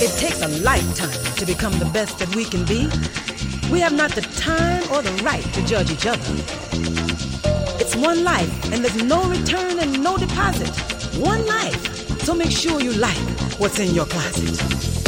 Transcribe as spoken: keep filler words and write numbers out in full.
it takes a lifetime to become the best that we can be, we have not the time or the right to judge each other. It's one life, and there's no return and no deposit. One life, so make sure you like what's in your closet.